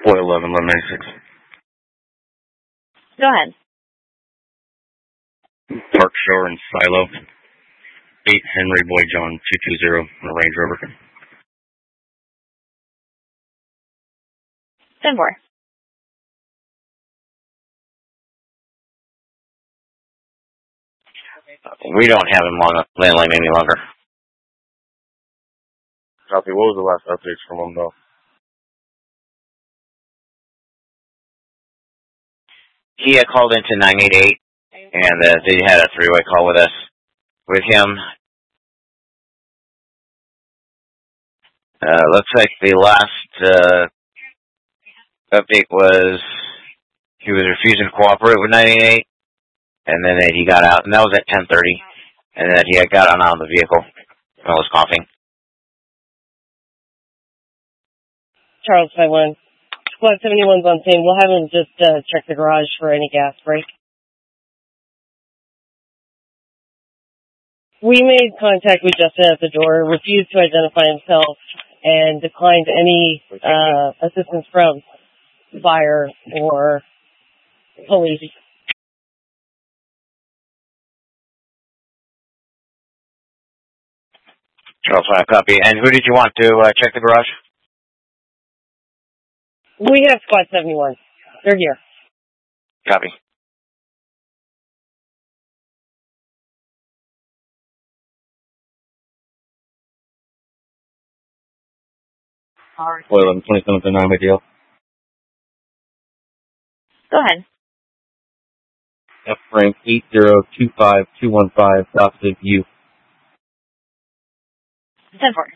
411-1196. Go ahead. Park Shore and Silo. 8 Henry Boy John 220 on a Range Rover. 10-4. We don't have him on the landline any longer. Copy. What was the last updates from him, though? He had called into 988, and they had a three-way call with us, with him. Looks like the last update was he was refusing to cooperate with 988, and then he got out, and that was at 10:30, and then he had got out of the vehicle and was coughing. Charles 51. Squad 71's on scene. We'll have him just check the garage for any gas break. We made contact with Justin at the door, refused to identify himself, and declined any assistance from fire or police. Charles, copy. And who did you want to check the garage? We have Squad 71. They're here. Copy. All right. 411-27 to 9 deal. Go ahead. F Frank 8025215 South View. 10-4.